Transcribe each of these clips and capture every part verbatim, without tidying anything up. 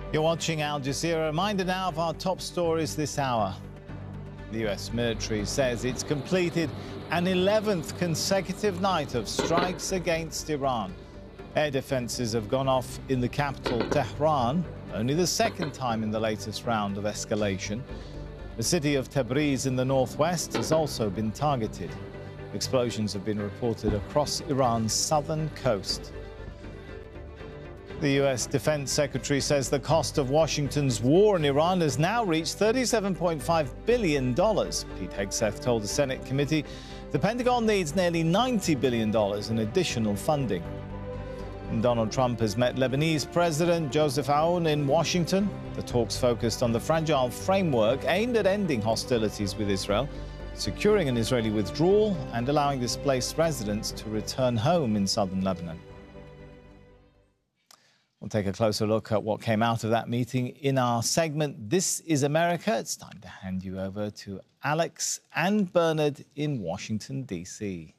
You're watching Al Jazeera. Reminder now of our top stories this hour. The U S military says it's completed an eleventh consecutive night of strikes against Iran. Air defenses have gone off in the capital, Tehran, only the second time in the latest round of escalation. The city of Tabriz in the northwest has also been targeted. Explosions have been reported across Iran's southern coast. The U S Defense Secretary says the cost of Washington's war in Iran has now reached thirty-seven point five billion dollars. Pete Hegseth told the Senate committee the Pentagon needs nearly ninety billion dollars in additional funding. And Donald Trump has met Lebanese President Joseph Aoun in Washington. The talks focused on the fragile framework aimed at ending hostilities with Israel, securing an Israeli withdrawal and allowing displaced residents to return home in southern Lebanon. We'll take a closer look at what came out of that meeting in our segment, This is America. It's time to hand you over to Alex and Bernard in Washington, D C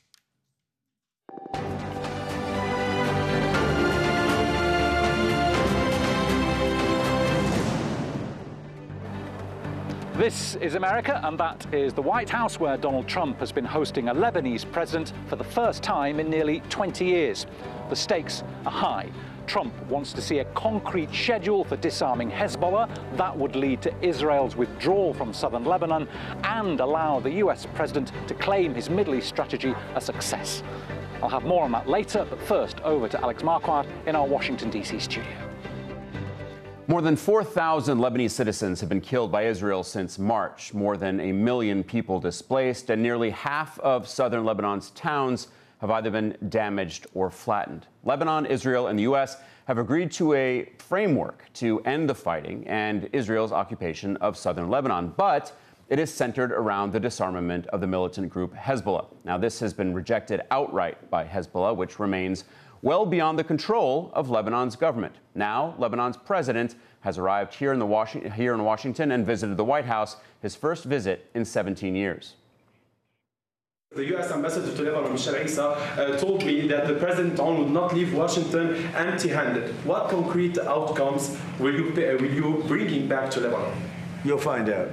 This is America, and that is the White House, where Donald Trump has been hosting a Lebanese president for the first time in nearly twenty years. The stakes are high. Trump wants to see a concrete schedule for disarming Hezbollah. That would lead to Israel's withdrawal from southern Lebanon and allow the U S president to claim his Middle East strategy a success. I'll have more on that later, but first over to Alex Marquardt in our Washington, D C studio. More than four thousand Lebanese citizens have been killed by Israel since March, more than a million people displaced, and nearly half of southern Lebanon's towns have either been damaged or flattened. Lebanon, Israel, and the U S have agreed to a framework to end the fighting and Israel's occupation of southern Lebanon, but it is centered around the disarmament of the militant group Hezbollah. Now, this has been rejected outright by Hezbollah, which remains well beyond the control of Lebanon's government. Now, Lebanon's president has arrived here in, the Washington, here in Washington and visited the White House, his first visit in seventeen years. The U S ambassador to Lebanon, Michel Issa, uh, told me that the President would not leave Washington empty-handed. What concrete outcomes will you, uh, will you bring back to Lebanon? You'll find out.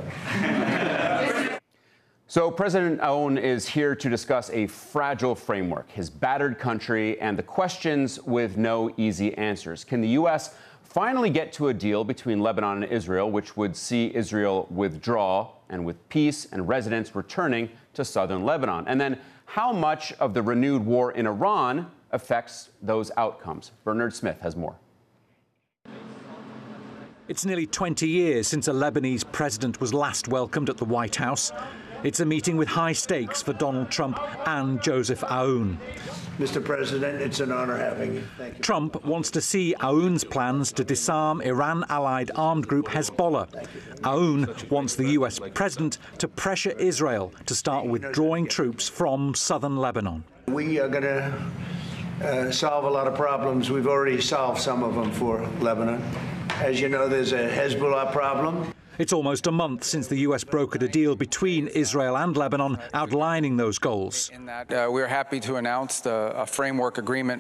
So President Aoun is here to discuss a fragile framework, his battered country, and the questions with no easy answers. Can the U S finally get to a deal between Lebanon and Israel, which would see Israel withdraw, and with peace and residents returning to southern Lebanon? And then how much of the renewed war in Iran affects those outcomes? Bernard Smith has more. It's nearly twenty years since a Lebanese president was last welcomed at the White House. It's a meeting with high stakes for Donald Trump and Joseph Aoun. Mister President, it's an honor having you. Thank you. Trump wants to see Aoun's plans to disarm Iran-allied armed group Hezbollah. Aoun wants the U S president to pressure Israel to start withdrawing troops from southern Lebanon. We are going to uh, solve a lot of problems. We've already solved some of them for Lebanon. As you know, there's a Hezbollah problem. It's almost a month since the U S brokered a deal between Israel and Lebanon outlining those goals. In that, uh, we're happy to announce the, a framework agreement